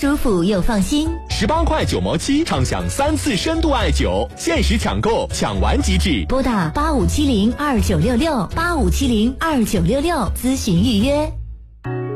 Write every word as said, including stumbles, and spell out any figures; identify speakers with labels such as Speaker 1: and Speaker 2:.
Speaker 1: 舒服又放心。
Speaker 2: 十八块九毛七，畅享三次深度艾灸，限时抢购，抢完即止。
Speaker 1: 拨打八五七零二九六六八五七零二九六六咨询预约。